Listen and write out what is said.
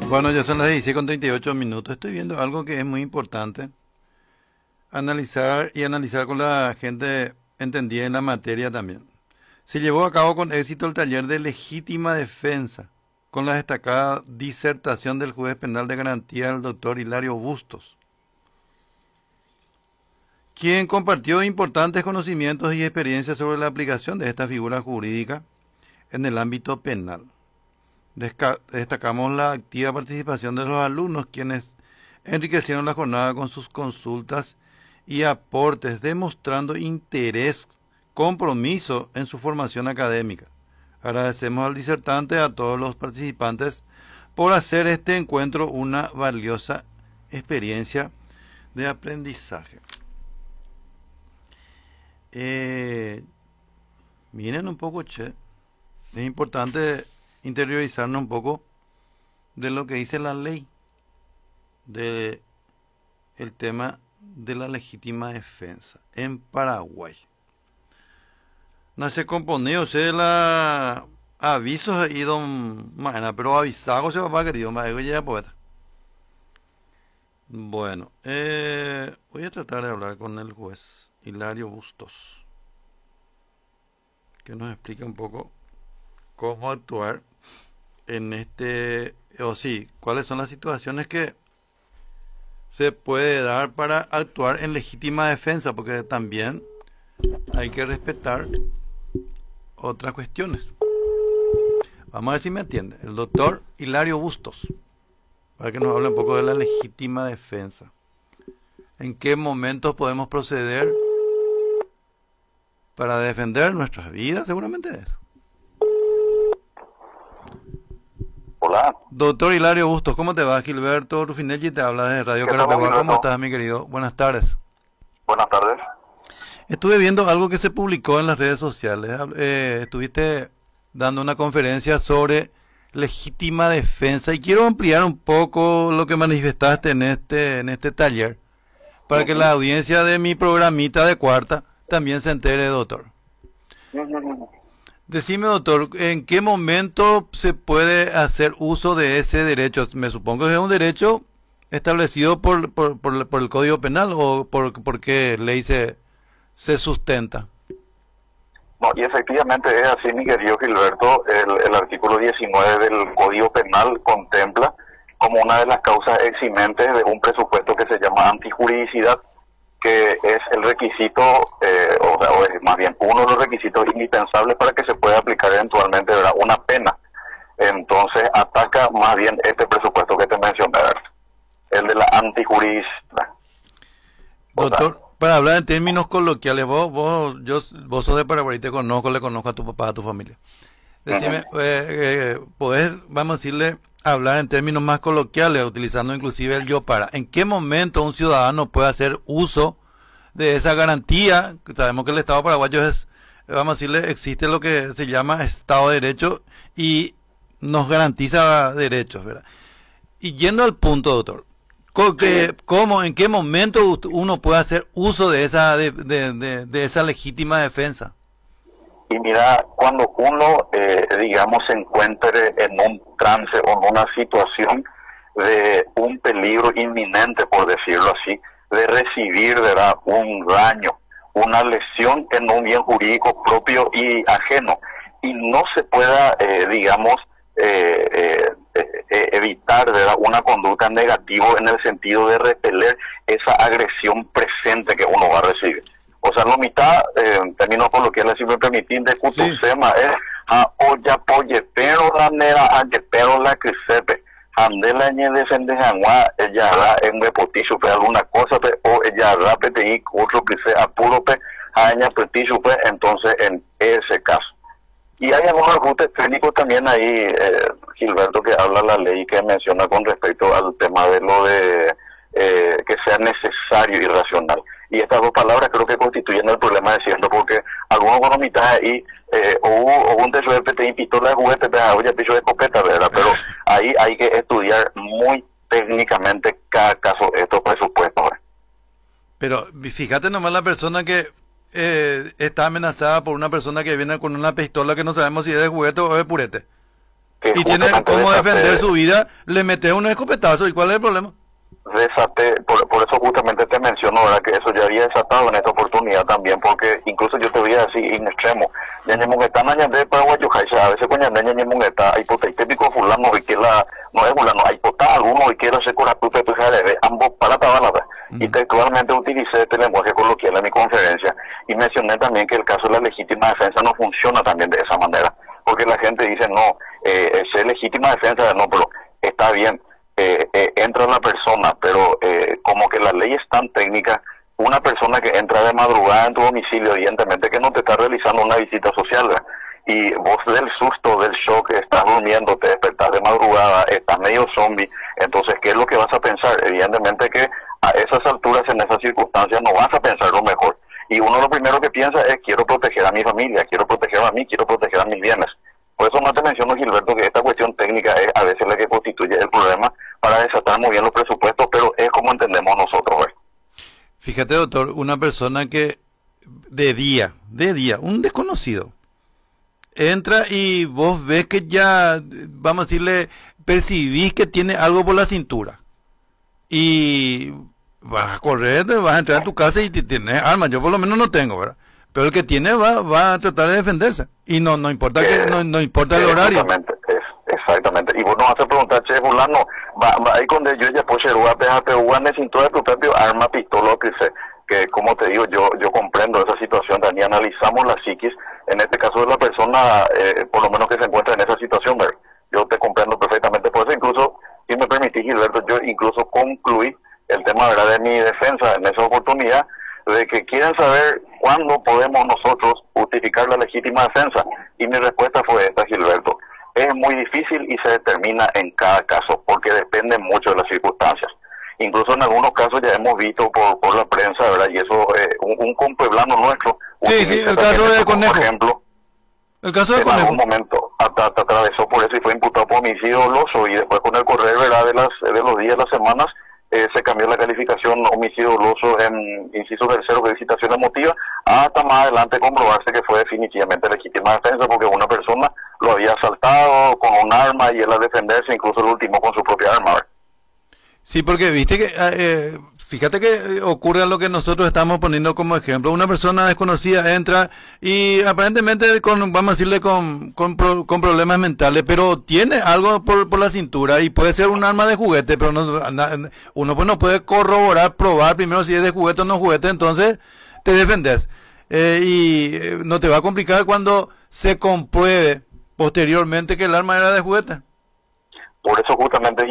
Bueno, ya son las 16:38 minutos. Estoy viendo algo que es muy importante. Analizar con la gente entendida en la materia también. Se llevó a cabo con éxito el taller de legítima defensa, con la destacada disertación del juez penal de garantía, el doctor Hilario Bustos, quien compartió importantes conocimientos y experiencias sobre la aplicación de esta figura jurídica en el ámbito penal. Destacamos la activa participación de los alumnos, quienes enriquecieron la jornada con sus consultas y aportes, demostrando interés, compromiso en su formación académica. Agradecemos al disertante, a todos los participantes, por hacer este encuentro una valiosa experiencia de aprendizaje. Miren un poco, es importante interiorizarnos un poco de lo que dice la ley, de el tema de la legítima defensa en Paraguay. No se compone, o sea, la avisos ahí, don Maena, pero avisado se papá querido, maestro, ya poeta. Bueno, voy a tratar de hablar con el juez Hilario Bustos, que nos explique un poco cómo actuar en cuáles son las situaciones que se puede dar para actuar en legítima defensa, porque también hay que respetar otras cuestiones. Vamos a ver si me entiende. El doctor Hilario Bustos, para que nos hable un poco de la legítima defensa. ¿En qué momentos podemos proceder para defender nuestras vidas? Seguramente es. Hola. Doctor Hilario Bustos, ¿cómo te va? Gilberto Rufinelli te habla de Radio Carapeguá. ¿Cómo estás, mi querido? Buenas tardes. Buenas tardes. Estuve viendo algo que se publicó en las redes sociales. Estuviste dando una conferencia sobre legítima defensa y quiero ampliar un poco lo que manifestaste en este taller para que la audiencia de mi programita de cuarta también se entere, doctor. Decime, doctor, ¿en qué momento se puede hacer uso de ese derecho? Me supongo que es un derecho establecido por el Código Penal, o por qué ley se sustenta. No, y efectivamente es así, mi querido Gilberto. El artículo 19 del Código Penal contempla como una de las causas eximentes de un presupuesto que se llama antijuridicidad, que es el requisito, o es más bien uno de los requisitos indispensables para que se pueda aplicar eventualmente, ¿verdad?, una pena. Entonces ataca más bien este presupuesto que te mencioné, ¿verdad?, el de la antijuridicidad. Doctor, para hablar en términos coloquiales, vos sos de Paraguay, te conozco, le conozco a tu papá, a tu familia. Decime, podés, vamos a decirle, hablar en términos más coloquiales, utilizando inclusive el yo para. ¿En qué momento un ciudadano puede hacer uso de esa garantía? Sabemos que el Estado paraguayo es, vamos a decirle, existe lo que se llama Estado de Derecho y nos garantiza derechos, ¿verdad? Y yendo al punto, doctor, ¿en qué momento uno puede hacer uso de esa legítima defensa? Y mira, cuando uno, digamos, se encuentre en un trance o en una situación de un peligro inminente, por decirlo así, de recibir, ¿verdad?, un daño, una lesión en un bien jurídico propio y ajeno, y no se pueda, digamos, evitar, ¿verdad?, una conducta negativa en el sentido de repeler esa agresión presente que uno va a recibir. O sea, la mitad, en términos coloquiales, si me permitís, de Cutusema es a olla polletero la nera, a yepero la crisepe, andela ñe defende jangua, ella da en repoticho, pe alguna cosa, pe, o ella da peti otro que sea apuro, pe, aña peticho, pe, entonces en ese caso. Y hay algunos ajustes técnicos también ahí, Gilberto, que habla la ley que menciona con respecto al tema de lo de que sea necesario y racional. Y estas dos palabras creo que constituyen el problema de siempre, porque algunos economistas ahí, o un techo de PTI, pistola de juguete, oye, piso de escopeta, ¿verdad? Pero ahí hay que estudiar muy técnicamente cada caso estos presupuestos, ¿verdad? Pero fíjate nomás la persona que está amenazada por una persona que viene con una pistola que no sabemos si es de juguete o de purete. y tiene justamente cómo desaté, defender su vida, le metes un escopetazo. ¿Y cuál es el problema? por eso justamente te menciono, ¿verdad? Que eso ya había desatado en esta oportunidad también, porque incluso yo te voy a decir en extremo, ñañemunguetá nañande paraguayo jaixa, a veces con ñande ñañemunguetá, hay típico fulano y que la, no es fulano, hay potá alguno y quiere hacer con la puta de ambos para tabalada. Y textualmente utilicé este lenguaje coloquial en mi conferencia y mencioné también que el caso de la legítima defensa no funciona también de esa manera, porque la gente dice, no, es legítima defensa, no, pero está bien, entra la persona, pero como que la ley es tan técnica, una persona que entra de madrugada en tu domicilio, evidentemente que no te está realizando una visita social, ¿verdad? Y vos del susto, del shock, estás durmiendo, te despertás de madrugada, estás medio zombie, entonces, ¿qué es lo que vas a pensar? Evidentemente que a esas alturas, en esas circunstancias, no vas a pensar lo mejor. Y uno lo primero que piensa es, quiero proteger a mi familia, quiero proteger a mí, quiero proteger a mis bienes. Por eso no te menciono, Gilberto, que esta cuestión técnica es a veces la que constituye el problema para desatar muy bien los presupuestos, pero es como entendemos nosotros, ¿verdad? Fíjate, doctor, una persona que de día, un desconocido, entra y vos ves que ya, vamos a decirle, percibís que tiene algo por la cintura. Y vas a correr, vas a entrar a tu casa y tienes armas. Yo por lo menos no tengo, ¿verdad? Pero el que tiene va a tratar de defenderse. Y no importa no importa el horario. Exactamente. Y vos no vas a preguntar, che, fulano, va ahí cuando yo ya puse rúa, péjate, necesito de tu propio arma, pistola, que como te digo, yo comprendo esa situación, Dani, analizamos la psiquis, en este caso de la persona, por lo menos que se encuentra en esa situación, ¿verdad? Yo te comprendo perfectamente, por eso incluso, si me permitís, Gilberto, yo incluso concluí el tema, ¿verdad?, de mi defensa en esa oportunidad, de que quieren saber cuándo podemos nosotros justificar la legítima defensa, y mi respuesta fue esta, Gilberto: es muy difícil y se determina en cada caso, porque depende mucho de las circunstancias. Incluso en algunos casos ya hemos visto por la prensa, ¿verdad? Y eso, un compueblano nuestro, sí, el caso de Conejo. Por ejemplo, el caso de en Conejo. algún momento atravesó por eso y fue imputado por homicidio doloso, y después con el correr, ¿verdad?, de los días, las semanas, se cambió la calificación homicidio doloso en inciso tercero, que es citación emotiva, hasta más adelante comprobarse que fue definitivamente legítima defensa, porque una persona lo había asaltado con un arma y él a defenderse, incluso el último con su propia arma, ¿verdad? Sí, porque viste que, fíjate que ocurre lo que nosotros estamos poniendo como ejemplo. Una persona desconocida entra y aparentemente vamos a decirle, con problemas mentales, pero tiene algo por la cintura y puede ser un arma de juguete, pero uno pues no puede corroborar, probar primero si es de juguete o no juguete, entonces te defendes. Y no te va a complicar cuando se compruebe posteriormente que el arma era de juguete. Por eso justamente